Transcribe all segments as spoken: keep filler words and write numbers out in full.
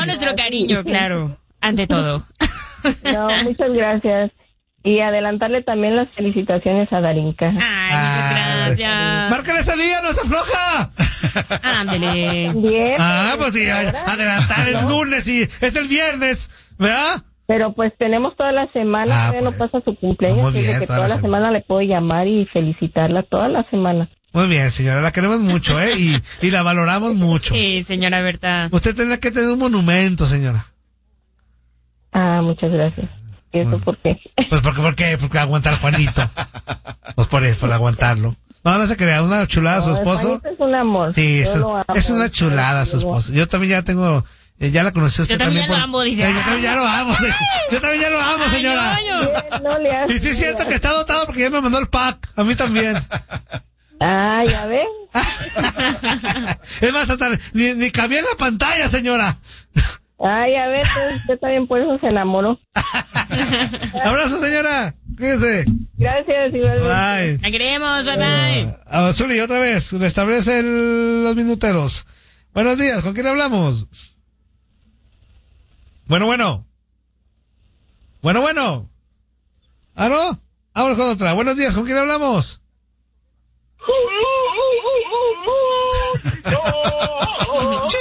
nuestro cariño, claro, ante todo. No, muchas gracias. Y adelantarle también las felicitaciones a Darinka. Ay, muchas gracias. ¡Márcale esa día, no se afloja! Ándele. Bien. Ah, pues sí, adelantar el lunes y es el viernes, ¿verdad? Pero pues tenemos toda la semana, Ah, todavía no pues. pasa su cumpleaños, Muy así bien, que toda toda la la semana le puedo llamar y felicitarla toda la semana. Muy bien, señora, la queremos mucho, ¿eh? Y, y la valoramos mucho. Sí, señora Berta. Usted tendrá que tener un monumento, señora. Ah, muchas gracias. ¿Y eso Bueno. por qué? Pues porque, ¿por qué? Porque aguantar a Juanito. Pues por eso, por aguantarlo. No, no se crea, una chulada su No, esposo. Juanito es un amor. Sí, Yo es, lo amo. es una chulada su esposo. Yo también ya tengo, eh, ya la conocí usted Yo también ya lo por- amo, dice. Sí, yo también ya lo amo, sí. Yo también ya lo amo, Ay, señora. yo, yo. Bien, no le hace Y sí es cierto que está dotado porque ya me mandó el pack. A mí también. Ah, ya ven. Es más, hasta ni, ni cabía en la pantalla, señora. Ah, ya ven, entonces usted también por eso se enamoró. Abrazo, señora. Cuídese. Gracias, igualmente. Bye. La queremos, bye bye. Ah, Zuli, otra vez, restablece el- los minuteros. Buenos días, ¿con quién hablamos? Bueno, bueno. Bueno, bueno. ¿Ah, no? Vámonos con otra. Buenos días, ¿con quién hablamos? ¡Che!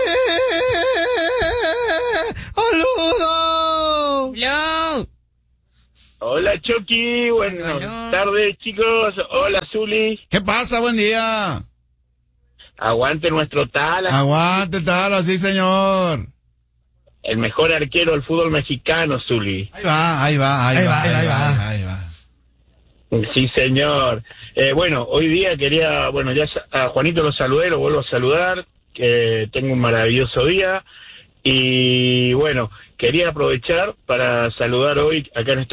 ¡Saludo! Hello. Hola Chucky, buenas Hola. tardes chicos, hola Zuli, ¿Qué pasa? Buen día. aguante nuestro Tala, Aguante, tal, así, señor. el mejor arquero del fútbol mexicano, Zuli. Ahí va, ahí va, ahí, Ahí va, va, ahí va. ahí va. Sí señor, eh, bueno, hoy día quería, bueno ya a Juanito lo saludé, lo vuelvo a saludar, que tengo un maravilloso día y bueno, quería aprovechar para saludar hoy acá en esta